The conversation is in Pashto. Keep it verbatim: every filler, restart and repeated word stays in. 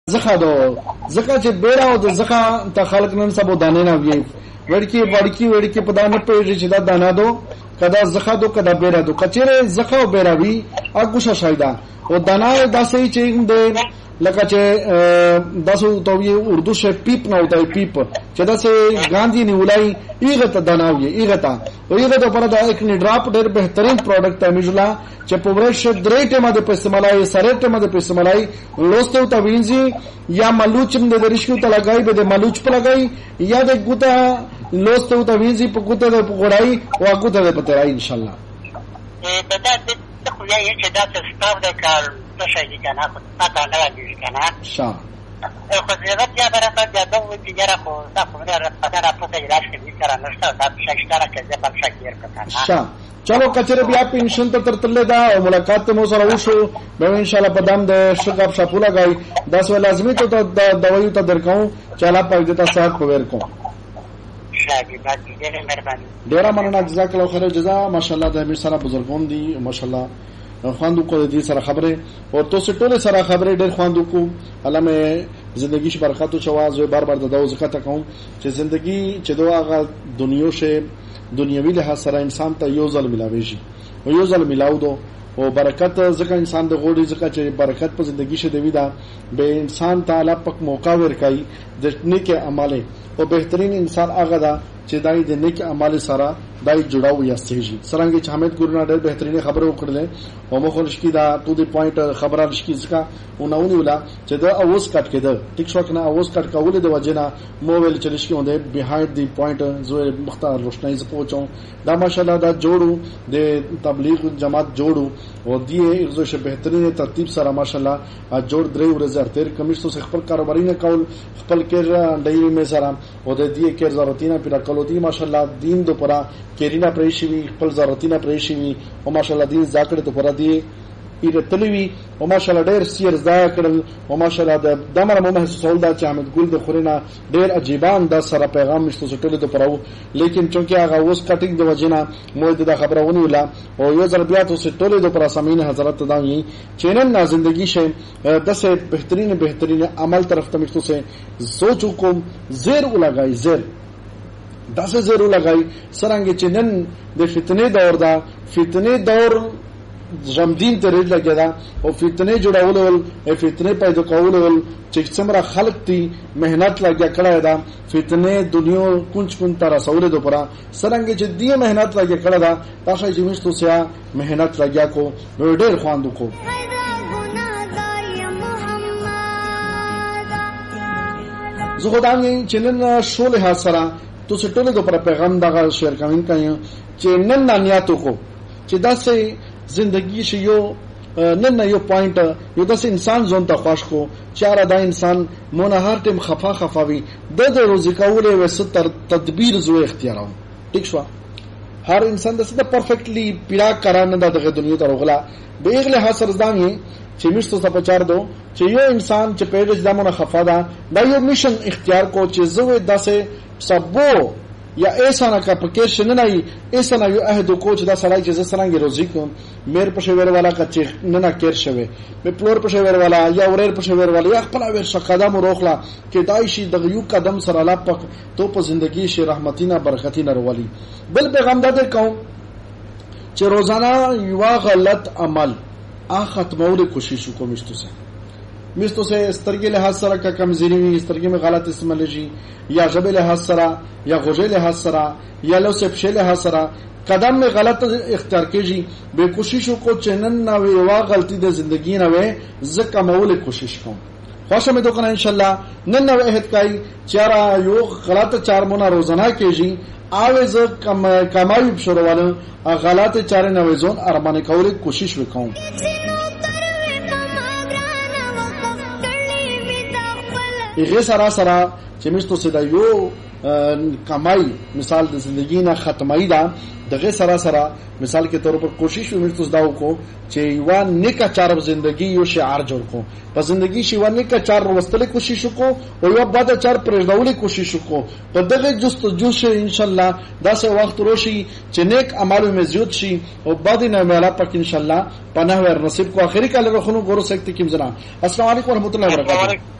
زخه دو زخه چې بیره او د زخه ته خلق نن سبا دانه نه وی ورکی وړکی وړکی په دانه پیږي چې دا دانه دو کدا زخه دو کدا بیره دو کچره زخه او بیره وی اګوشه شایدا او دانه داسې چې د لکه چې داسو ته وی اردو شه پیپ نه وتای پیپ چې داسې ګاندھی نیولای ایغه ته دانه وی ایغه ته او ایغه ته پر دا یک ډراپ ډېر بهترین پروډکټ ته میجلا چې په ورش درې ټیمه د استعمالای سره ټیمه د استعمالای لوستو ته وینځي یا ملوچم د درشکو ته لګای به د ملوچ په لګای یا د ګوتا لوستو ته وینځي په ګوتا د غړای او ګوتا د پترای ان شاء الله ا بدا د خو یا چې دا ستاسو د کار څه شي کنه پتا نه راځي کنه شاه خو زه بیا برابر د دوه تجارت خو تاسو نه راځه په دې راځي چې کار نشته دا شکل کې د بل شکل کنه شاه چلو کچره بیا پنشن ته ترتلې دا او ملاقات مو سره وشو به ان شاء الله په دام د شګاب شپولا غي دا سو لازمي ته د دوايو ته درکاو چاله په دې ته صحت پویر کو شاګي باندې ډېر مهرباني ډېر مننه جزاک الله خیر جزا ماشاءالله د امیر سره بزرګون دي ماشاءالله خواندو کو دې سره خبره او تاسو ټول سره خبره ډېر خواندو کو الله مې زندگی ش برکات او شواز بار بار د داو زکات کوم چې زندگی چې دواغه دنیو شه دنیوي له سره انسان ته یو ځل ملاوي شي او یو ځل ملاو دو او برکت ځکه انسان د غوړي ځکه چې برکت په زندگی شه دی دا به انسان تعالی پک موقع ورکای د نیک اعمال او بهترین انسان هغه دا چې دای د نیک اعمال سره دای جوړاو یا سهجي سرانګي حامد ګورنا ډېر بهترین خبره وکړله او مخولش کی دا تو دی پوینټ خبره لشکي ځکه اونونی ولا چې دا اوس کټ کېده ټیک شو کنه اوس کټ کول د وجنه موبایل چلشکي هونده بیهایند دی پوینټ زو مختار روشنايي ز پوهچو دا ماشاءالله دا جوړو د تبلیغ جماعت جوړو او دی ایزو شه بهترین ترتیب سره ماشاءالله جوړ درې ورځ تر کمیشتو خپل کاروباري نه کول خپل کېر ډایری مې سره او د دې کېر ضرورتینه پر کولو دی ماشاءالله دین دو پرا کېرینا پرېشوي خپل ضرورتینه پرېشوي او ماشاءالله دین ذکر ته پر دی ایره تلوي او ماشاءالله ډېر سیر زدا کړل او ماشاءالله د دمر مو محسوسول دا چې احمد ګل د خورينا ډېر عجیبان دا سره پیغام مشته ټول د پرو لیکن چونکه هغه اوس کټینګ د وجینا مو د خبرونه ولا او یو ځل بیا تاسو ټول د پر سامعین حضرت ته دا چینل نا زندگی شه د سه بهترین بهترین عمل طرف ته مشته سه سوچو کوم زیر ولګای زیر داسې زیر ولګای سرانګي چینن د فتنې دور دا فتنې دور زمدین ته رېډ لګیدا او فتنې جوړول او فتنې پیدا کول چې څومره خلق دي مهنت لګیا کړه دا فتنې دنیا کونچ کون تر رسول دو پرا سرنګ چې دې مهنت لګیا کړه دا تاسو چې مشتو سیا مهنت لګیا کو ډېر خواندو کو زه خدای چې نن شولې حاصله تو ټول دو پر پیغام دا شیر کوم کایو چې نن نانیاتو کو چې داسې زندگی شي یو نن نه یو پوینټ یو داس انسان ځون ته خوښ کو چاره دا انسان مونږ هر ټیم خفا خفاوي د د روزي کولې وسط تدبیر زو اختیارو ټیک شو هر انسان د څه پرفیکټلی پیرا کرانه د دنیا ته روغلا بیغله حاصل ځانې چې مشتو څه پچار دو چې یو انسان چې پیډ ځمونه خفا دا دا یو میشن اختیار کو چې زو داسه سبو یا ایسا نه کا پکې نه نه ایسا نه یو عہد کو چې دا سړی چې زسرانګي روزي کوم مېر په شویر والا کا چې نه نه کېر شوی په پلور په شویر والا یا ورېر په شویر والا یا خپل ور شقدم روخلا کې دای شي د یو قدم سره لا پک تو په زندگی شي رحمتینا برکتینا وروالي بل پیغام دا کوم چې روزانه یو غلط عمل ا ختمول کوشش وکوم مشتو سه مستو سے سترګې له حاصله کا کمزوري وي سترګې میں غلط اسم لږي یا جبه له حاصله یا غوجه له حاصله یا لو سے پښه له حاصله قدم میں غلط اختیار کیږي به کوشش کو چنن نه وي وا غلطي د ژوندۍ نه وي زکه مول کوشش کوم خوښه مې دوکنه ان شاء الله نن نو عہد کای چارا یو غلط چار مونږه روزانه کیږي اوز کم کمای شروعاله غلط چار نه وزون ارمانه کولې کوشش وکوم ایغه سره سره چې مستو سدا یو کمای مثال د زندگی نه ختمای دا دغه سره سره مثال کې تور پر کوشش ومستو دا وکړو چې یو نیکه چار زندگی یو شعار جوړ کو په زندگی شي و نیکه چار وستلې کوشش وکړو او یو بعد چار پرېږدولې کوشش وکړو په دغه جستجو شي ان شاء الله دا سه وخت روشي چې نیک اعمال مزیود شي او بعد نه مالا پک ان شاء الله پناه ور نصیب کو اخري کله غخونو ګورو سکت کیم زنا السلام علیکم ورحمت الله وبرکاته.